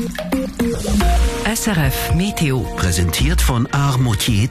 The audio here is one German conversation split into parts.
SRF Meteo. Präsentiert von Art Moutier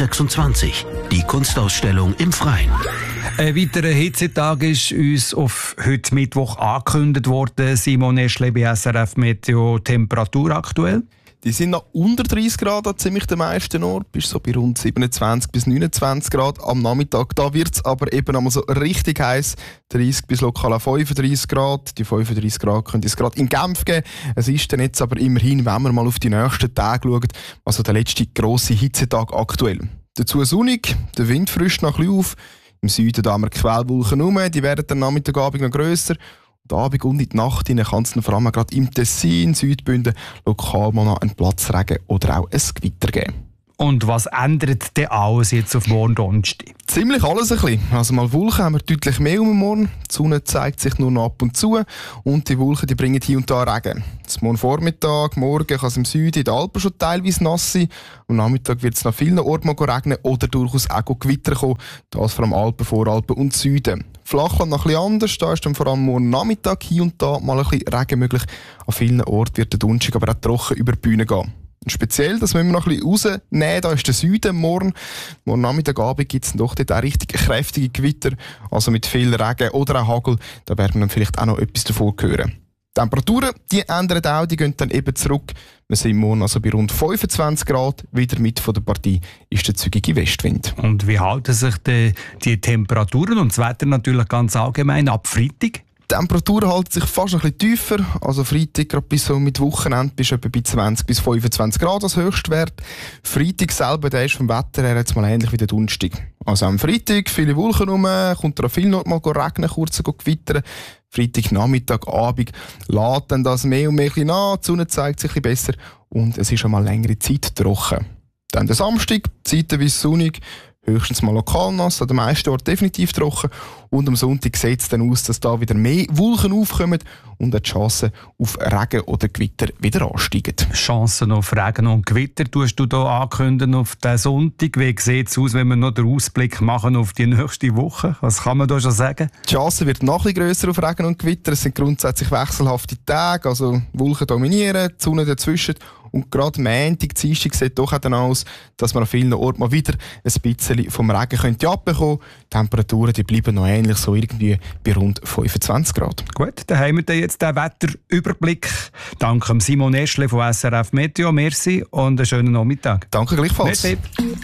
2026. Die Kunstausstellung im Freien. Ein weiterer Hitzetag ist uns auf heute Mittwoch angekündigt worden. Simon Eschle bei SRF Meteo. Temperatur aktuell? Die sind noch unter 30 Grad an ziemlich den meisten Orten, bis so bei rund 27 bis 29 Grad am Nachmittag. Da wird es aber eben einmal so richtig heiß, 30 bis lokal 35 Grad. Die 35 Grad könnte es gerade in Genf geben. Es ist dann jetzt aber immerhin, wenn man mal auf die nächsten Tage schaut, also der letzte grosse Hitzetag aktuell. Dazu sonnig, der Wind frischt noch ein bisschen auf. Im Süden da haben wir Quellwolken rum, die werden am Nachmittagabend noch grösser. Und Abend und in die Nacht kann es vor allem gerade im Tessin, Südbünden, lokal mal noch einen Platzregen oder auch ein Gewitter geben. Und was ändert denn alles jetzt auf morgen Donnerstag? Ziemlich alles ein bisschen. Also mal Wolken haben wir deutlich mehr morgen. Die Sonne zeigt sich nur noch ab und zu und die Wolken die bringen hier und da Regen. Zum morgen Vormittag, morgen kann es im Süden in den Alpen schon teilweise nass sein. Am Nachmittag wird es nach vielen Orten mal regnen oder durchaus auch Gewitter kommen. Das vor allem Alpen, Voralpen und Süden. Flachland noch ein bisschen anders. Da ist dann vor allem morgen Nachmittag hier und da mal ein bisschen Regen möglich. An vielen Orten wird der Donnerstag aber auch trocken über die Bühne gehen. Speziell, das müssen wir noch ein bisschen rausnehmen, da ist der Süden morgen. Morgen Nachmittagabend gibt es doch dort auch richtig kräftige Gewitter, also mit viel Regen oder auch Hagel. Da werden wir dann vielleicht auch noch etwas davon hören. Die Temperaturen, die ändern auch, die gehen dann eben zurück. Wir sind morgen also bei rund 25 Grad. Wieder mit von der Partie ist der zügige Westwind. Und wie halten sich die Temperaturen und das Wetter natürlich ganz allgemein ab Freitag? Die Temperaturen halten sich fast ein bisschen tiefer. Also Freitag, gerade bis so mit Wochenende, bist du etwa bei 20 bis 25 Grad als Höchstwert. Freitag selber, der ist vom Wetter her jetzt mal ähnlich wie der Donnerstag. Also am Freitag viele Wolken rum, kommt da viel noch mal regnen, kurz gewittern. Freitag, Nachmittag, Abend lädt dann das mehr und mehr nach. Die Sonne zeigt sich ein bisschen besser und es ist schon mal längere Zeit trocken. Dann der Samstag, zeitweise sonnig. Höchstens mal lokal nass, an den meisten Orten definitiv trocken. Und am Sonntag sieht es dann aus, dass da wieder mehr Wolken aufkommen und die Chancen auf Regen oder Gewitter wieder ansteigen. Chancen auf Regen und Gewitter tust du hier ankündigen auf den Sonntag. Wie sieht es aus, wenn wir noch den Ausblick machen auf die nächste Woche? Was kann man da schon sagen? Die Chance wird noch ein bisschen grösser auf Regen und Gewitter. Es sind grundsätzlich wechselhafte Tage, also Wolken dominieren, die Sonne dazwischen. Und gerade Montag, Dienstag sieht doch auch dann aus, dass man an vielen Orten mal wieder ein bisschen vom Regen könnte abbekommen. Die Temperaturen die bleiben noch ähnlich, so irgendwie bei rund 25 Grad. Gut, dann haben wir jetzt den Wetterüberblick. Danke Simon Eschle von SRF Meteo. Merci und einen schönen Nachmittag. Danke gleichfalls. Merci.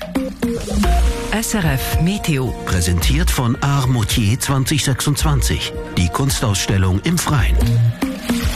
SRF Meteo. Präsentiert von Art Moutier 2026. Die Kunstausstellung im Freien.